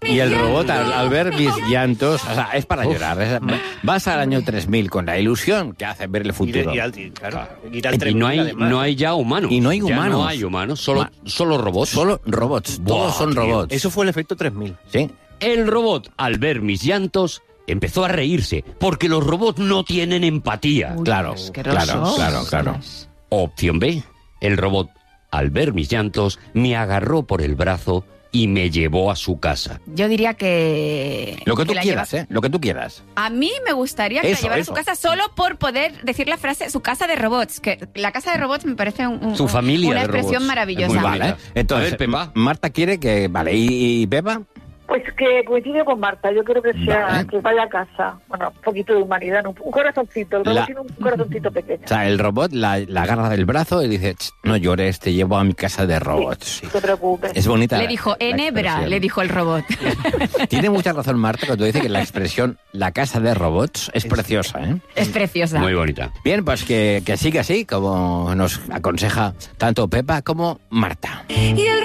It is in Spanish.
Y el robot, al ver mis llantos, o sea, es para llorar. Vas al año 3000 con la ilusión que hace ver el futuro. Y no hay ya humanos. Y no hay humanos. Ya no hay humanos, solo robots. Solo robots, todos son robots. Eso fue el efecto 3000. Sí. El robot, al ver mis llantos, empezó a reírse, porque los robots no tienen empatía. Uy, Claro, asquerosos. claro. Opción B, el robot, al ver mis llantos, me agarró por el brazo y me llevó a su casa. Yo diría que... Lo que tú la quieras, lleva- Lo que tú quieras. A mí me gustaría que la Eso, llevara eso. a su casa solo por poder decir la frase su casa de robots. Que la casa de robots me parece Su familia una de expresión robots. maravillosa. Es muy Vale. bonita. Entonces, A ver, Pepa. Marta quiere que... Vale, ¿y Pepa? Pues que coincide con Marta, yo creo que sea Vale. que vaya a casa. Bueno, un poquito de humanidad, ¿no? Un corazoncito, el robot tiene un corazoncito pequeño. O sea, el robot la agarra del brazo y dice, no llores, te llevo a mi casa de robots. No te preocupes. Es bonita. Le dijo, la Enebra, expresión. le dijo el robot. Tiene mucha razón Marta cuando dice que la expresión la casa de robots es preciosa, ¿eh? Es preciosa. Muy bonita. Bien, pues que siga así, como nos aconseja tanto Pepa como Marta. Y el